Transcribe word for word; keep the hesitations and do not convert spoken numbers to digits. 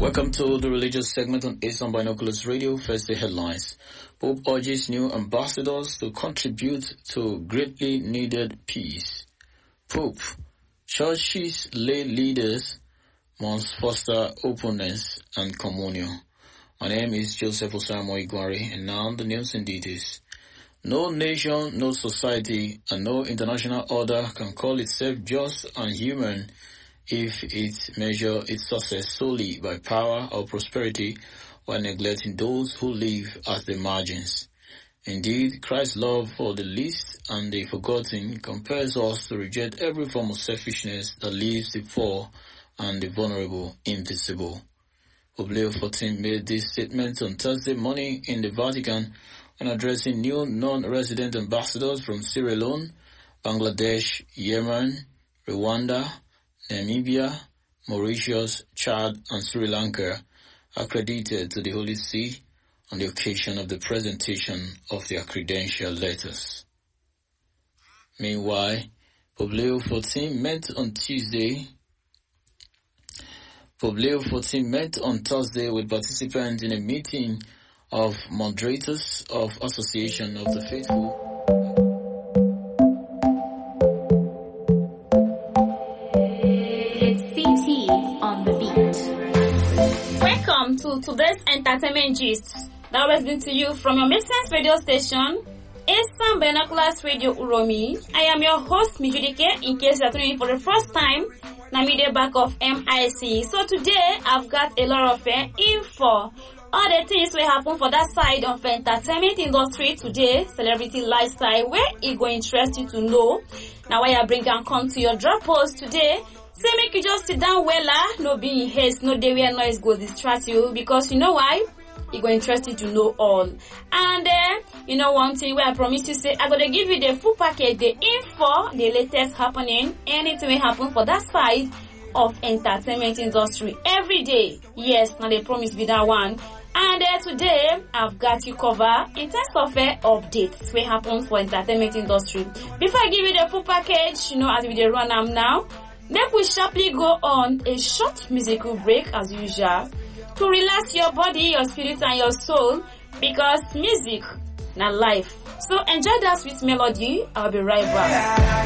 Welcome to the religious segment on Eastern Binoculars Radio. First, the headlines. Pope urges new ambassadors to contribute to greatly needed peace. Pope, churches, lay leaders must foster openness and communion. My name is Joseph Osamo Igwari, and now the news in details. No nation, no society, and no international order can call itself just and human if it measures its success solely by power or prosperity while neglecting those who live at the margins. Indeed, Christ's love for the least and the forgotten compels us to reject every form of selfishness that leaves the poor and the vulnerable invisible. Pope Leo the fourteenth made this statement on Thursday morning in the Vatican when addressing new non-resident ambassadors from Sierra Leone, Bangladesh, Yemen, Rwanda, Namibia, Mauritius, Chad, and Sri Lanka, accredited to the Holy See on the occasion of the presentation of their credential letters. Meanwhile, Pope Leo the fourteenth met on Tuesday. Pope Leo the fourteenth met on Thursday with participants in a meeting of moderators of Association of the Faithful. Welcome to today's entertainment gist that was bring to you from your Make Sense radio station, Eastern Binoculars Radio Uromi. I am your host, Mijudike, in case you are tuning in for the first time. Namide back of M I C. So today, I've got a lot of uh, info. All the things will happen for that side of the entertainment industry today, celebrity lifestyle, where it will interest you to know. Now, why I bring and come to your drop post today, say make you just sit down well, no be in haste, no day where noise go distract you, because you know why? It will interest you to know all. And uh, you know one thing where I promise you, say I'm gonna give you the full package, the info, the latest happening, anything will happen for that side of entertainment industry every day. Yes, now they promise me that one. And uh, today I've got you covered in terms of uh, updates will happen for entertainment industry. Before I give you the full package, you know, as we dey run am now, make we sharply go on a short musical break as usual to relax your body, your spirit, and your soul, because music na life. So enjoy that sweet melody. I'll be right back.